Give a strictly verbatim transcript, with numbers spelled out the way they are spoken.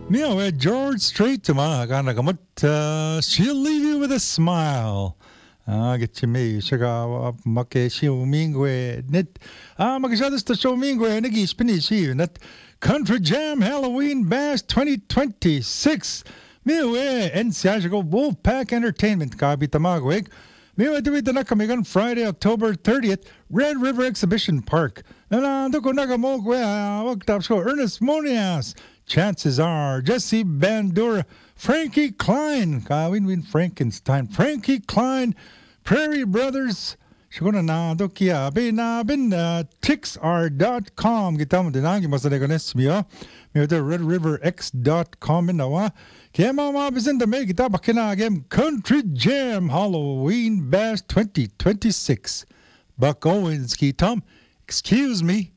Neil at George Strait tama kana kamot uh, she'll leave you with a smile. Ah, get you me. Siya make siumingwe net. Ah, magasyadas to siumingwe nagi spinishi net Country Jam Halloween Bash twenty twenty-six. Miwe and siya go Wolfpack Entertainment kabi tamagweg. Miwe tuwid na kami kan Friday, October thirtieth, Red River Exhibition Park. Nalando ko nagamogwe wag tap so Ernest Monias. Chances are Jesse Bandura, Frankie Klein, Kawin Win Frankenstein, Frankie Klein, Prairie Brothers, Shigona na dokia, bin na bin tixr dot com, Gitamo dinangi masanegones mio, mio the Red River X dot com in nawa, Kema mabizin the make it again, Country Jam Halloween Bash twenty twenty-six. Buck Owens, Tom, excuse me.